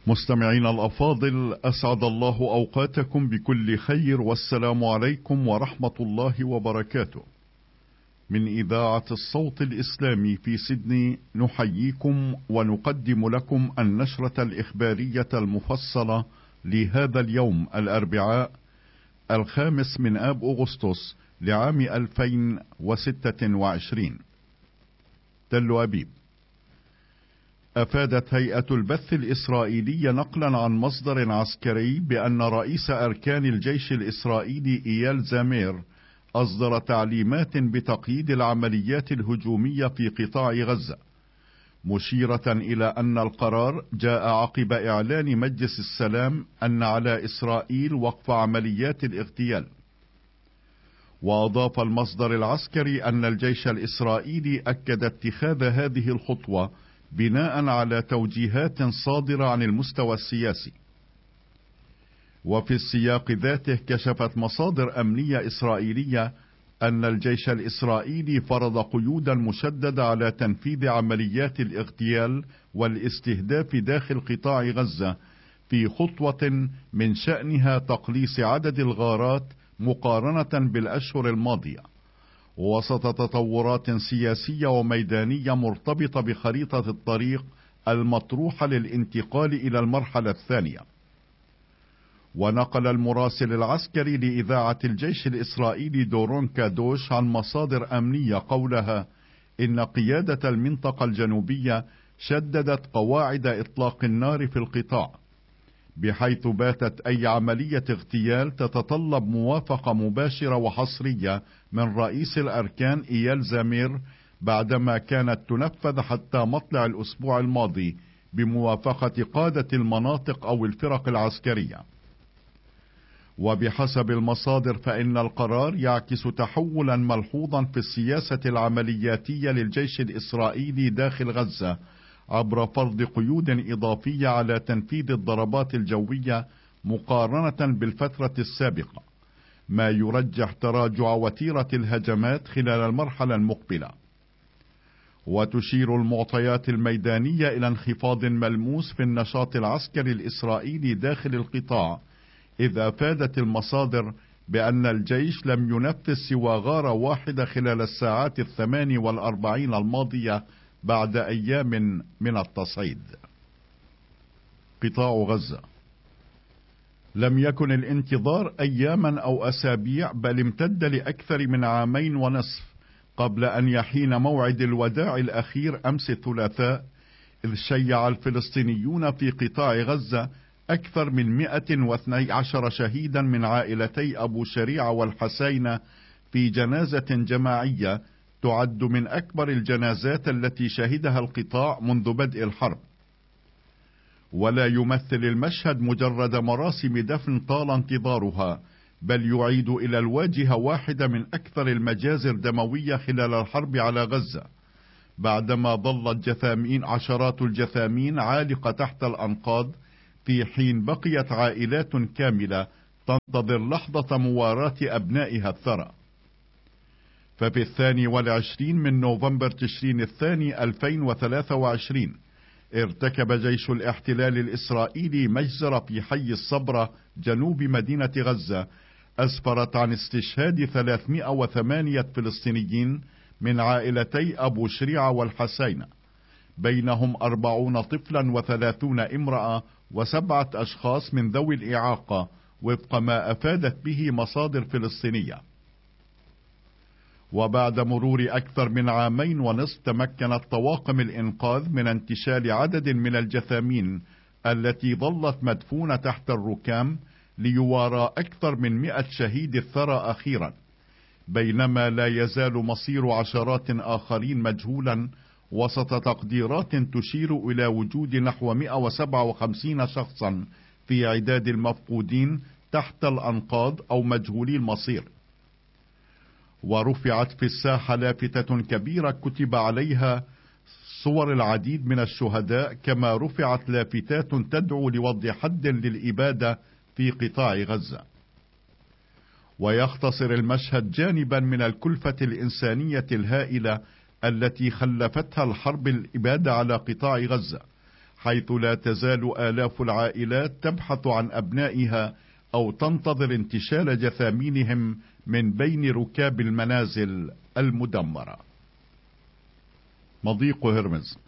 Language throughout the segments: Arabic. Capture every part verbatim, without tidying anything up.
مستمعين الأفاضل، أسعد الله أوقاتكم بكل خير، والسلام عليكم ورحمة الله وبركاته. من إذاعة الصوت الإسلامي في سيدني نحييكم ونقدم لكم النشرة الإخبارية المفصلة لهذا اليوم الأربعاء الخامس من آب أغسطس لعام ألفين وستة وعشرين. تل أبيب. أفادت هيئة البث الإسرائيلي نقلا عن مصدر عسكري بأن رئيس أركان الجيش الإسرائيلي إيال زامير أصدر تعليمات بتقييد العمليات الهجومية في قطاع غزة، مشيرة إلى أن القرار جاء عقب إعلان مجلس السلام أن على إسرائيل وقف عمليات الاغتيال. وأضاف المصدر العسكري أن الجيش الإسرائيلي أكد اتخاذ هذه الخطوة بناء على توجيهات صادرة عن المستوى السياسي. وفي السياق ذاته كشفت مصادر أمنية إسرائيلية أن الجيش الإسرائيلي فرض قيودا مشددة على تنفيذ عمليات الاغتيال والاستهداف داخل قطاع غزة، في خطوة من شأنها تقليص عدد الغارات مقارنة بالأشهر الماضية، وسط تطورات سياسية وميدانية مرتبطة بخريطة الطريق المطروحة للانتقال إلى المرحلة الثانية. ونقل المراسل العسكري لإذاعة الجيش الإسرائيلي دورون كادوش عن مصادر أمنية قولها إن قيادة المنطقة الجنوبية شددت قواعد إطلاق النار في القطاع، بحيث باتت أي عملية اغتيال تتطلب موافقة مباشرة وحصرية من رئيس الأركان إيال زامير، بعدما كانت تنفذ حتى مطلع الأسبوع الماضي بموافقة قادة المناطق أو الفرق العسكرية. وبحسب المصادر فإن القرار يعكس تحولا ملحوظا في السياسة العملياتية للجيش الإسرائيلي داخل غزة، عبر فرض قيود إضافية على تنفيذ الضربات الجوية مقارنة بالفترة السابقة، ما يرجح تراجع وتيرة الهجمات خلال المرحلة المقبلة. وتشير المعطيات الميدانية إلى انخفاض ملموس في النشاط العسكري الإسرائيلي داخل القطاع، إذ أفادت المصادر بأن الجيش لم ينفذ سوى غارة واحدة خلال الساعات الثمان والأربعين الماضية بعد أيام من التصعيد. قطاع غزة. لم يكن الانتظار أياما أو أسابيع، بل امتد لأكثر من عامين ونصف قبل أن يحين موعد الوداع الأخير أمس الثلاثاء، إذ شيع الفلسطينيون في قطاع غزة أكثر من مئة واثني عشر شهيدا من عائلتي أبو شريعة والحسينة في جنازة جماعية تعد من أكبر الجنازات التي شهدها القطاع منذ بدء الحرب. ولا يمثل المشهد مجرد مراسم دفن طال انتظارها، بل يعيد إلى الواجهة واحدة من أكثر المجازر دموية خلال الحرب على غزة، بعدما ظلت جثامين عشرات الجثامين عالقة تحت الأنقاض، في حين بقيت عائلات كاملة تنتظر لحظة مواراة أبنائها الثرى. ففي الثاني والعشرين من نوفمبر تشرين الثاني ألفين وثلاثة وعشرين ارتكب جيش الاحتلال الإسرائيلي مجزرة في حي الصبرة جنوب مدينة غزة، أسفرت عن استشهاد ثلاثمئة وثمانية فلسطينيين من عائلتي أبو شريعة والحسينة، بينهم أربعون طفلا وثلاثون امرأة وسبعة أشخاص من ذوي الإعاقة، وفق ما أفادت به مصادر فلسطينية. وبعد مرور أكثر من عامين ونصف تمكنت طواقم الإنقاذ من انتشال عدد من الجثامين التي ظلت مدفونة تحت الركام، ليوارى أكثر من مئة شهيد الثرى أخيرا، بينما لا يزال مصير عشرات آخرين مجهولا، وسط تقديرات تشير إلى وجود نحو مئة وسبعة وخمسين شخصا في عداد المفقودين تحت الأنقاض أو مجهولي المصير. ورفعت في الساحة لافتة كبيرة كتب عليها صور العديد من الشهداء، كما رفعت لافتات تدعو لوضع حد للإبادة في قطاع غزة. ويختصر المشهد جانبا من الكلفة الإنسانية الهائلة التي خلفتها الحرب الإبادة على قطاع غزة، حيث لا تزال آلاف العائلات تبحث عن أبنائها أو تنتظر انتشال جثامينهم من بين ركاب المنازل المدمرة. مضيق هرمز.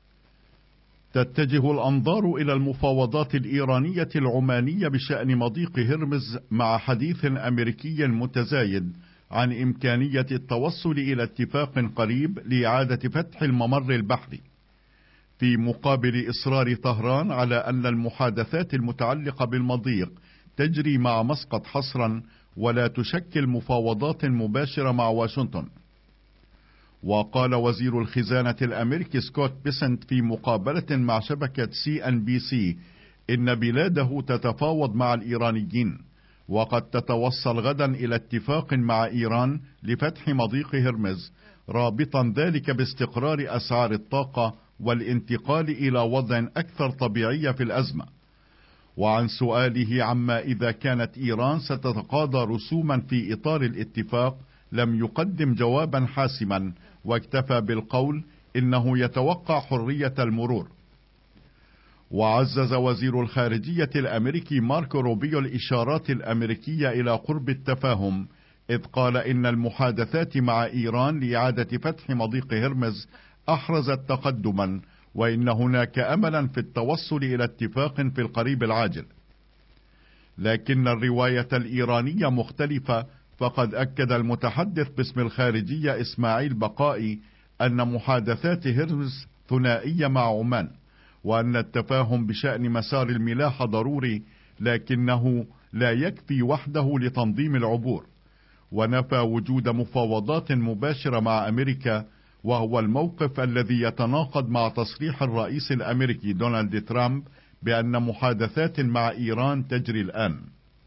تتجه الأنظار إلى المفاوضات الإيرانية العمانية بشأن مضيق هرمز مع حديث أمريكي متزايد عن إمكانية التوصل إلى اتفاق قريب لإعادة فتح الممر البحري، في مقابل إصرار طهران على أن المحادثات المتعلقة بالمضيق تجري مع مسقط حصرا ولا تشكل مفاوضات مباشرة مع واشنطن. وقال وزير الخزانة الأمريكي سكوت بيسنت في مقابلة مع شبكة سي أن بي سي إن بلاده تتفاوض مع الإيرانيين، وقد تتوصل غدا إلى اتفاق مع إيران لفتح مضيق هرمز، رابطا ذلك باستقرار أسعار الطاقة والانتقال إلى وضع أكثر طبيعية في الأزمة. وعن سؤاله عما إذا كانت إيران ستتقاضى رسوما في إطار الاتفاق، لم يقدم جوابا حاسما، واكتفى بالقول إنه يتوقع حرية المرور. وعزز وزير الخارجية الأمريكي ماركو روبيو الإشارات الأمريكية إلى قرب التفاهم، إذ قال إن المحادثات مع إيران لإعادة فتح مضيق هرمز أحرزت تقدما، وإن هناك أملا في التوصل إلى اتفاق في القريب العاجل. لكن الرواية الإيرانية مختلفة، فقد أكد المتحدث باسم الخارجية إسماعيل بقائي أن محادثات هرمز ثنائية مع عمان، وأن التفاهم بشأن مسار الملاحة ضروري، لكنه لا يكفي وحده لتنظيم العبور. ونفى وجود مفاوضات مباشرة مع أمريكا، وهو الموقف الذي يتناقض مع تصريح الرئيس الأمريكي دونالد ترامب بأن محادثات مع إيران تجري الآن.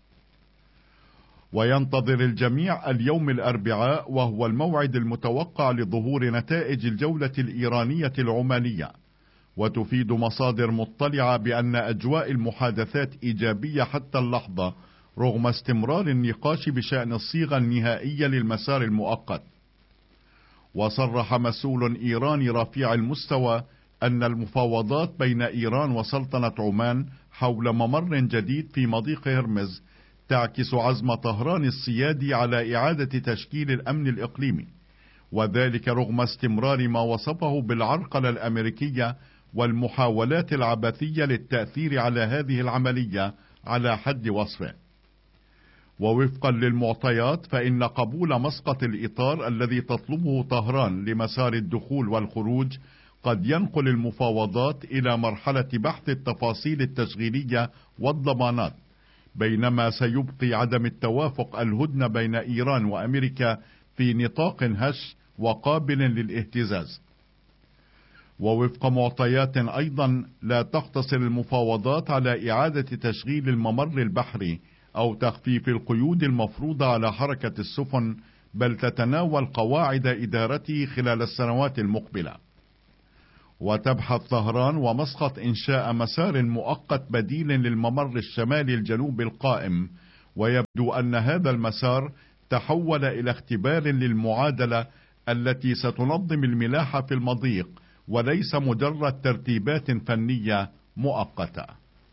وينتظر الجميع اليوم الأربعاء، وهو الموعد المتوقع لظهور نتائج الجولة الإيرانية العمانية. وتفيد مصادر مطلعة بأن أجواء المحادثات إيجابية حتى اللحظة، رغم استمرار النقاش بشأن الصيغة النهائية للمسار المؤقت. وصرح مسؤول إيراني رفيع المستوى أن المفاوضات بين إيران وسلطنة عمان حول ممر جديد في مضيق هرمز تعكس عزم طهران السيادي على إعادة تشكيل الأمن الإقليمي، وذلك رغم استمرار ما وصفه بالعرقلة الأمريكية والمحاولات العبثية للتأثير على هذه العملية على حد وصفه. ووفقا للمعطيات، فإن قبول مسقط الإطار الذي تطلبه طهران لمسار الدخول والخروج قد ينقل المفاوضات إلى مرحلة بحث التفاصيل التشغيلية والضمانات، بينما سيبقي عدم التوافق الهدنة بين إيران وأمريكا في نطاق هش وقابل للاهتزاز. ووفق معطيات أيضا، لا تقتصر المفاوضات على إعادة تشغيل الممر البحري أو تخفيف القيود المفروضة على حركة السفن، بل تتناول قواعد إدارته خلال السنوات المقبلة. وتبحث طهران ومسقط إنشاء مسار مؤقت بديل للممر الشمالي الجنوبي القائم، ويبدو أن هذا المسار تحول إلى اختبار للمعادلة التي ستنظم الملاحة في المضيق، وليس مجرد ترتيبات فنية مؤقتة.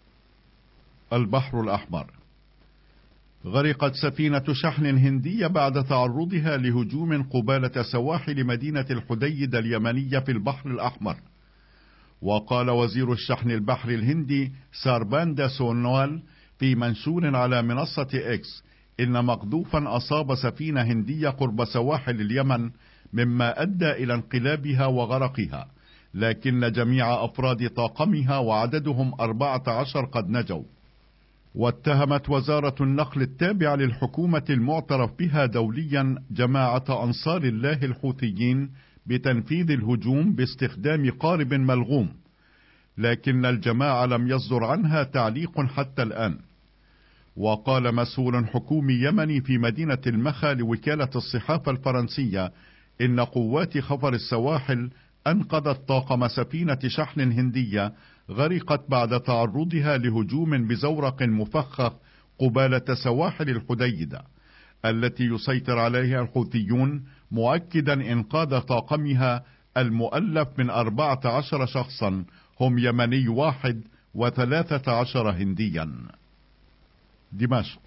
البحر الأحمر. غرقت سفينة شحن هندية بعد تعرضها لهجوم قبالة سواحل مدينة الحديدة اليمنية في البحر الأحمر. وقال وزير الشحن البحري الهندي سارباندا سونوال في منشور على منصة إكس إن مقذوفا أصاب سفينة هندية قرب سواحل اليمن، مما أدى إلى انقلابها وغرقها، لكن جميع أفراد طاقمها وعددهم أربعة عشر قد نجوا. واتهمت وزارة النقل التابعة للحكومة المعترف بها دوليا جماعة أنصار الله الحوثيين بتنفيذ الهجوم باستخدام قارب ملغوم، لكن الجماعة لم يصدر عنها تعليق حتى الآن. وقال مسؤول حكومي يمني في مدينة المخا لوكالة الصحافة الفرنسية إن قوات خفر السواحل أنقذت طاقم سفينة شحن هندية غرقت بعد تعرضها لهجوم بزورق مفخخ قبالة سواحل الحديدة التي يسيطر عليها الحوثيون، مؤكدا إنقاذ طاقمها المؤلف من أربعة عشر شخصا هم يمني واحد وثلاثة عشر هنديا. دمشق.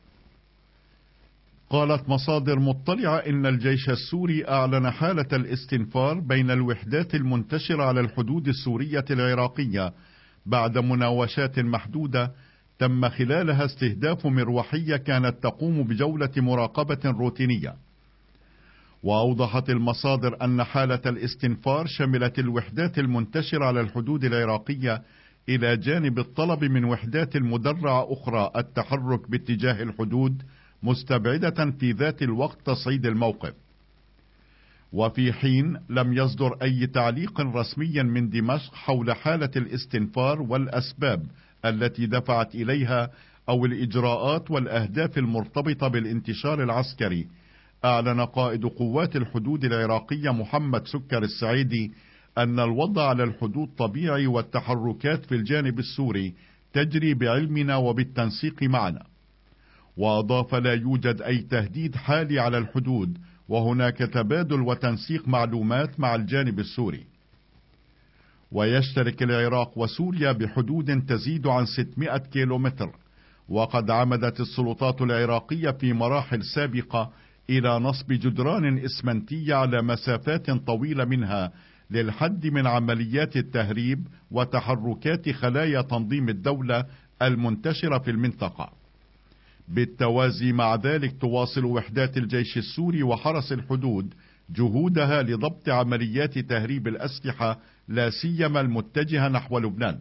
قالت مصادر مطلعة إن الجيش السوري أعلن حالة الاستنفار بين الوحدات المنتشرة على الحدود السورية العراقية بعد مناوشات محدودة تم خلالها استهداف مروحية كانت تقوم بجولة مراقبة روتينية. وأوضحت المصادر أن حالة الاستنفار شملت الوحدات المنتشرة على الحدود العراقية إلى جانب الطلب من وحدات مدرعة أخرى التحرك باتجاه الحدود مستبعدة في ذات الوقت تصعيد الموقف. وفي حين لم يصدر أي تعليق رسمي من دمشق حول حالة الاستنفار والأسباب التي دفعت إليها أو الإجراءات والأهداف المرتبطة بالانتشار العسكري، أعلن قائد قوات الحدود العراقية محمد سكر السعيدي أن الوضع على الحدود طبيعي والتحركات في الجانب السوري تجري بعلمنا وبالتنسيق معنا. وأضاف لا يوجد أي تهديد حالي على الحدود، وهناك تبادل وتنسيق معلومات مع الجانب السوري. ويشترك العراق وسوريا بحدود تزيد عن ستمائة كيلومتر، وقد عمدت السلطات العراقية في مراحل سابقة إلى نصب جدران إسمنتية على مسافات طويلة منها للحد من عمليات التهريب وتحركات خلايا تنظيم الدولة المنتشرة في المنطقة. بالتوازي مع ذلك تواصل وحدات الجيش السوري وحرس الحدود جهودها لضبط عمليات تهريب الأسلحة لا سيما المتجهة نحو لبنان.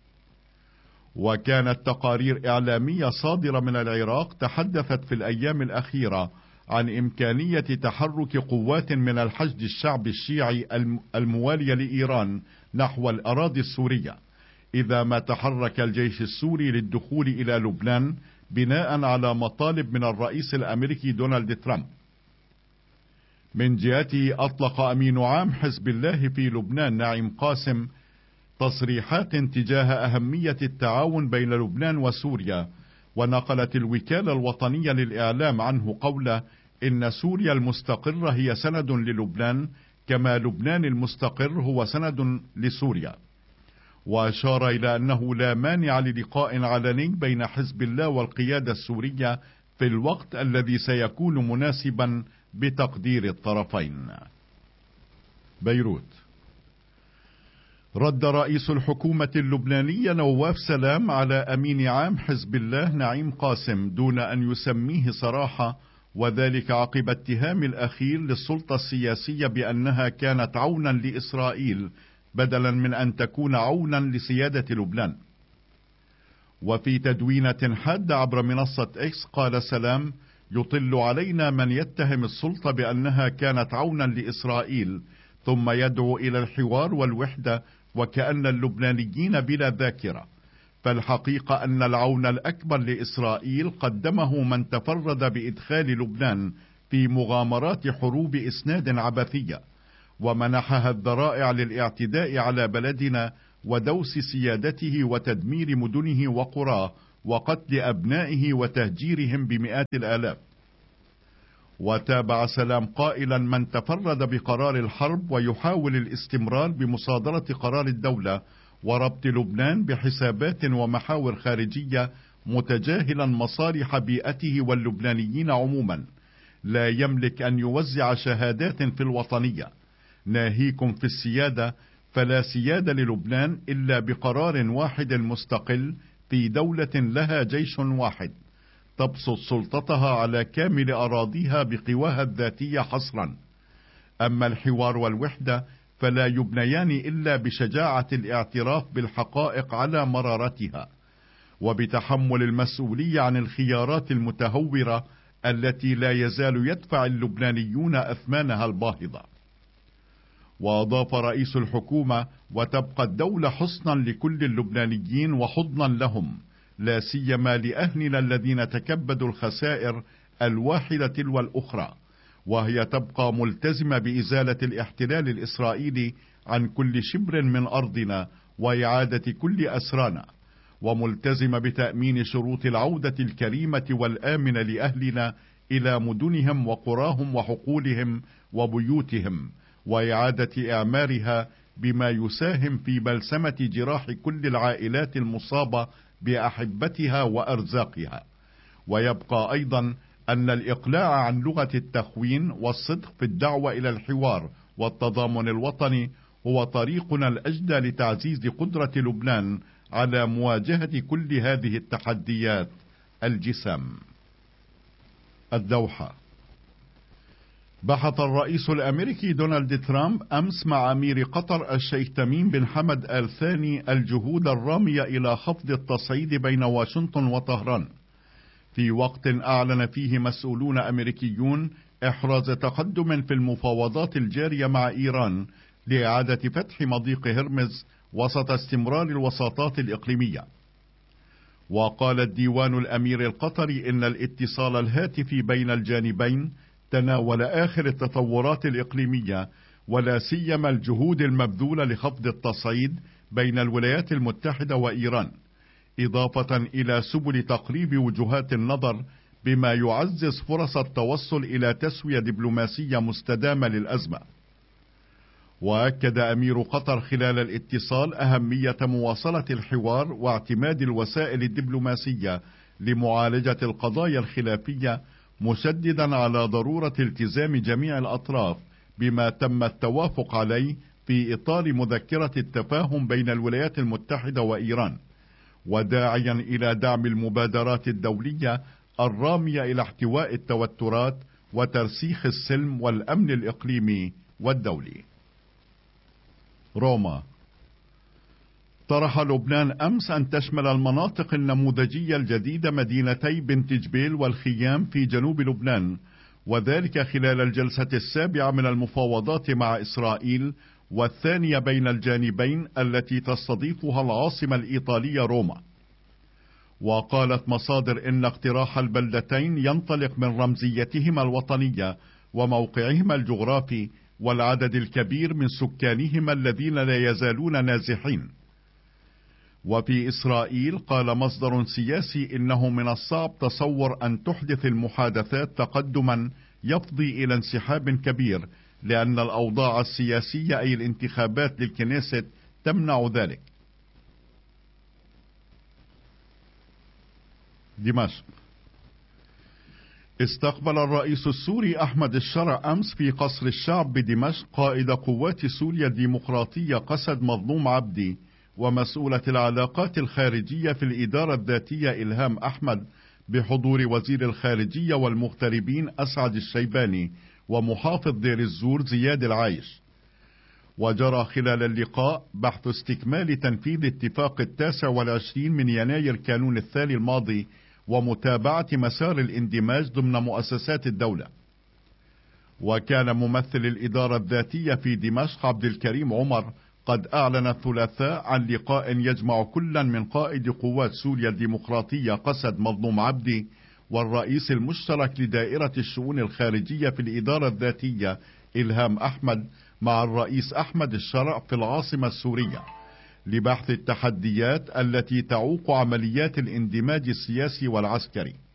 وكانت تقارير إعلامية صادرة من العراق تحدثت في الأيام الأخيرة عن إمكانية تحرك قوات من الحشد الشعبي الشيعي الموالية لإيران نحو الأراضي السورية إذا ما تحرك الجيش السوري للدخول إلى لبنان بناء على مطالب من الرئيس الأمريكي دونالد ترامب. من جهته أطلق أمين عام حزب الله في لبنان نعيم قاسم تصريحات تجاه أهمية التعاون بين لبنان وسوريا، ونقلت الوكالة الوطنية للإعلام عنه قوله إن سوريا المستقرة هي سند للبنان كما لبنان المستقر هو سند لسوريا. وأشار إلى أنه لا مانع للقاء علني بين حزب الله والقيادة السورية في الوقت الذي سيكون مناسبا بتقدير الطرفين. بيروت. رد رئيس الحكومة اللبنانية نواف سلام على أمين عام حزب الله نعيم قاسم دون أن يسميه صراحة، وذلك عقب اتهام الأخير للسلطة السياسية بأنها كانت عونا لإسرائيل بدلا من أن تكون عونا لسيادة لبنان. وفي تدوينة حادة عبر منصة إكس قال سلام: يطل علينا من يتهم السلطة بأنها كانت عونا لإسرائيل ثم يدعو إلى الحوار والوحدة وكأن اللبنانيين بلا ذاكرة، فالحقيقة أن العون الأكبر لإسرائيل قدمه من تفرد بإدخال لبنان في مغامرات حروب إسناد عبثية، ومنحها الذرائع للاعتداء على بلدنا ودوس سيادته وتدمير مدنه وقراه وقتل أبنائه وتهجيرهم بمئات الآلاف. وتابع سلام قائلا: من تفرد بقرار الحرب ويحاول الاستمرار بمصادرة قرار الدولة وربط لبنان بحسابات ومحاور خارجية متجاهلا مصالح بيئته واللبنانيين عموما لا يملك أن يوزع شهادات في الوطنية. ناهيكم في السيادة، فلا سيادة للبنان إلا بقرار واحد مستقل في دولة لها جيش واحد تبسط سلطتها على كامل أراضيها بقواها الذاتية حصرا. أما الحوار والوحدة فلا يبنيان إلا بشجاعة الاعتراف بالحقائق على مرارتها، وبتحمل المسؤولية عن الخيارات المتهورة التي لا يزال يدفع اللبنانيون أثمانها الباهظة. وأضاف رئيس الحكومة: وتبقى الدولة حصنا لكل اللبنانيين وحضنا لهم، لا سيما لأهلنا الذين تكبدوا الخسائر الواحدة تلو الأخرى، وهي تبقى ملتزمة بإزالة الاحتلال الإسرائيلي عن كل شبر من أرضنا وإعادة كل أسرانا، وملتزمة بتأمين شروط العودة الكريمة والآمنة لأهلنا إلى مدنهم وقراهم وحقولهم وبيوتهم، وإعادة إعمارها بما يساهم في بلسمة جراح كل العائلات المصابة بأحبتها وأرزاقها. ويبقى أيضا أن الإقلاع عن لغة التخوين والصدق في الدعوة إلى الحوار والتضامن الوطني هو طريقنا الأجدى لتعزيز قدرة لبنان على مواجهة كل هذه التحديات الجسام. الدوحة. بحث الرئيس الأمريكي دونالد ترامب أمس مع أمير قطر الشيخ تميم بن حمد آل ثاني الجهود الرامية إلى خفض التصعيد بين واشنطن وطهران، في وقت أعلن فيه مسؤولون أمريكيون إحراز تقدم في المفاوضات الجارية مع إيران لإعادة فتح مضيق هرمز وسط استمرار الوساطات الإقليمية. وقال الديوان الأمير القطري إن الاتصال الهاتفي بين الجانبين تناول آخر التطورات الإقليمية، ولا سيما الجهود المبذولة لخفض التصعيد بين الولايات المتحدة وإيران، إضافة إلى سبل تقريب وجهات النظر بما يعزز فرص التوصل إلى تسوية دبلوماسية مستدامة للأزمة. وأكد أمير قطر خلال الاتصال أهمية مواصلة الحوار واعتماد الوسائل الدبلوماسية لمعالجة القضايا الخلافية، مشددا على ضرورة التزام جميع الأطراف بما تم التوافق عليه في إطار مذكرة التفاهم بين الولايات المتحدة وإيران، وداعيا إلى دعم المبادرات الدولية الرامية إلى احتواء التوترات وترسيخ السلم والأمن الإقليمي والدولي. روما. طرح لبنان أمس أن تشمل المناطق النموذجية الجديدة مدينتي بنت جبيل والخيام في جنوب لبنان، وذلك خلال الجلسة السابعة من المفاوضات مع إسرائيل والثانية بين الجانبين التي تستضيفها العاصمة الإيطالية روما. وقالت مصادر إن اقتراح البلدتين ينطلق من رمزيتهما الوطنية وموقعهما الجغرافي والعدد الكبير من سكانهما الذين لا يزالون نازحين. وفي إسرائيل قال مصدر سياسي إنه من الصعب تصور أن تحدث المحادثات تقدما يفضي إلى انسحاب كبير، لأن الأوضاع السياسية أي الانتخابات للكنيست تمنع ذلك. دمشق. استقبل الرئيس السوري أحمد الشرع أمس في قصر الشعب بدمشق قائد قوات سوريا الديمقراطية قسد مظلوم عبدي ومسؤولة العلاقات الخارجية في الإدارة الذاتية إلهام أحمد، بحضور وزير الخارجية والمغتربين أسعد الشيباني ومحافظ دير الزور زياد العايش. وجرى خلال اللقاء بحث استكمال تنفيذ اتفاق التاسع والعشرين من يناير كانون الثاني الماضي ومتابعة مسار الاندماج ضمن مؤسسات الدولة. وكان ممثل الإدارة الذاتية في دمشق عبد الكريم عمر قد أعلن الثلاثاء عن لقاء يجمع كلا من قائد قوات سوريا الديمقراطية قسد مظلوم عبدي والرئيس المشترك لدائرة الشؤون الخارجية في الإدارة الذاتية إلهام أحمد مع الرئيس أحمد الشرع في العاصمة السورية، لبحث التحديات التي تعوق عمليات الاندماج السياسي والعسكري.